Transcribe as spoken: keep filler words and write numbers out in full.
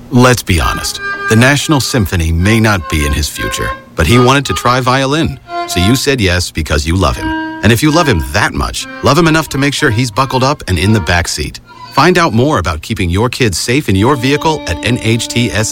Let's be honest. The National Symphony may not be in his future, but he wanted to try violin. So you said yes because you love him. And if you love him that much, love him enough to make sure he's buckled up and in the back seat. Find out more about keeping your kids safe in your vehicle at N H T S